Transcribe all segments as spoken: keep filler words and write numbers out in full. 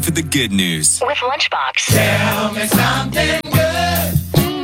for the good news. With Lunchbox. Tell me something good.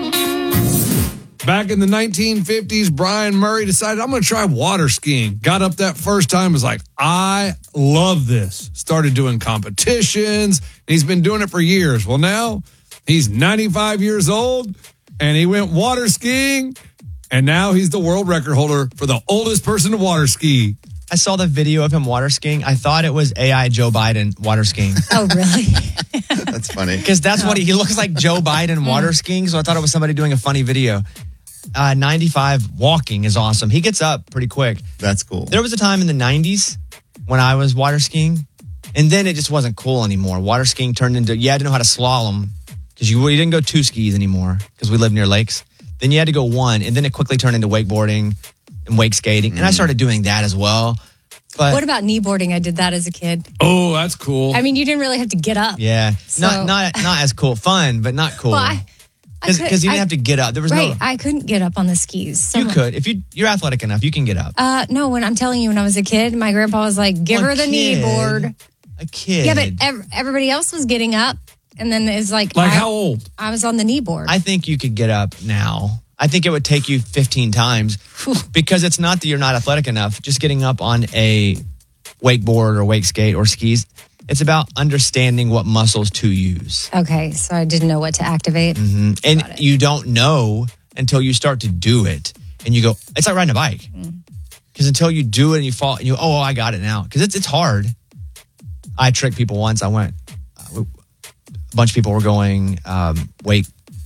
Back in the nineteen fifties, Brian Murray decided, I'm going to try water skiing. Got up that first time, was like, I love this. Started doing competitions. He's been doing it for years. Well, now he's ninety-five years old, and he went water skiing, and now he's the world record holder for the oldest person to water ski. I saw the video of him water skiing. I thought it was A I Joe Biden water skiing. Oh, really? That's funny. Because that's what he, he looks like, Joe Biden water skiing. So I thought it was somebody doing a funny video. Uh, ninety-five walking is awesome. He gets up pretty quick. That's cool. There was a time in the nineties when I was water skiing, and then it just wasn't cool anymore. Water skiing turned into, you had to know how to slalom because you, you didn't go two skis anymore because we live near lakes. Then you had to go one, and then it quickly turned into wakeboarding and wake skating. And I started doing that as well. But what about kneeboarding? I did that as a kid. Oh, that's cool. I mean, you didn't really have to get up. Yeah. So- Not not not as cool. Fun, but not cool. Well, I- I Because could- you didn't I- have to get up. There was Right. no... I couldn't get up on the skis. So You much. could. If you, you're athletic enough, you can get up. Uh, no, when I'm telling you, when I was a kid, my grandpa was like, give Well, her the kid. kneeboard. A kid. Yeah, but ev- everybody else was getting up. And then it's like, Like I, how old? I was on the kneeboard. I think you could get up now. I think it would take you fifteen times because it's not that you're not athletic enough. Just getting up on a wakeboard or wake skate or skis, it's about understanding what muscles to use. Okay, so I didn't know what to activate. Mm-hmm. And you don't know until you start to do it. And you go, it's like riding a bike. Because until you do it and you fall, and you oh, I got it now. Because it's, it's hard. I tricked people once. I went, uh, a bunch of people were going um, wake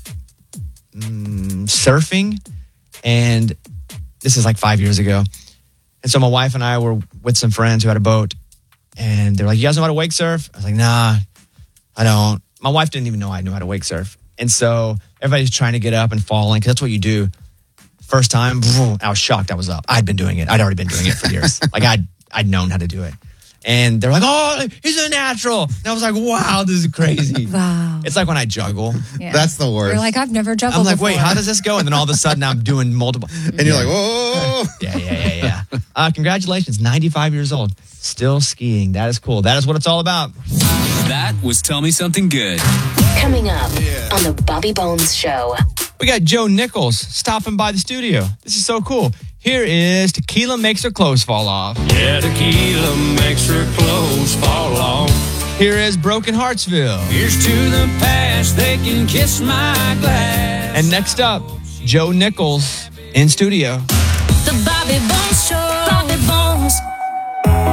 mm, surfing. And this is like five years ago. And so my wife and I were with some friends who had a boat. And they're like, you guys know how to wake surf? I was like, nah, I don't. My wife didn't even know I knew how to wake surf. And so everybody's trying to get up and falling because that's what you do. First time, I was shocked I was up. I'd been doing it. I'd already been doing it for years. Like I'd, I'd known how to do it. And they're like, oh, he's a natural. And I was like, wow, this is crazy. Wow. It's like when I juggle. Yeah. That's the worst. You're like, I've never juggled I'm like, before. wait, how does this go? And then all of a sudden I'm doing multiple. and you're like, whoa. Yeah, yeah, yeah, yeah. Uh, congratulations, ninety-five years old. Still skiing. That is cool. That is what it's all about. That was Tell Me Something Good. Coming up on the Bobby Bones Show. We got Joe Nichols stopping by the studio. This is so cool. Here is Tequila Makes Her Clothes Fall Off. Yeah, tequila makes her clothes fall off. Here is Broken Heartsville. Here's to the past, they can kiss my glass. And next up, Joe Nichols in studio. The Bobby Bones